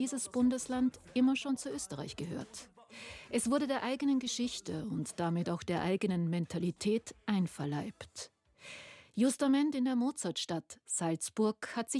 dieses Bundesland immer schon zu Österreich gehört. Es wurde der eigenen Geschichte und damit auch der eigenen Mentalität einverleibt. Justament in der Mozartstadt Salzburg hat sich